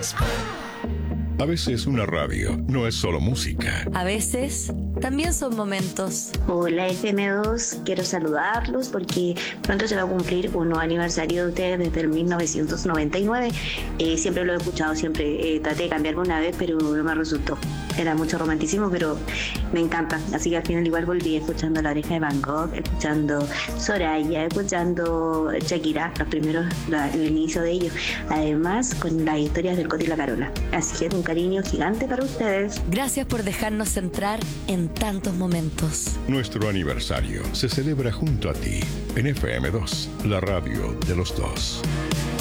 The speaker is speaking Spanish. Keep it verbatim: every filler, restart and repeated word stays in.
A veces una radio no es solo música. A veces también son momentos. Hola F M dos, quiero saludarlos porque pronto se va a cumplir un nuevo aniversario de ustedes desde el mil novecientos noventa y nueve. Eh, siempre lo he escuchado, siempre eh, traté de cambiarme una vez, pero no me resultó. Era mucho romanticismo, pero me encanta. Así que al final igual volví escuchando La Oreja de Van Gogh, escuchando Soraya, escuchando Shakira, los primeros, la, el inicio de ellos. Además, con las historias del Coti y la Carola. Así que un cariño gigante para ustedes. Gracias por dejarnos entrar en tantos momentos. Nuestro aniversario se celebra junto a ti en F M dos, la radio de los dos.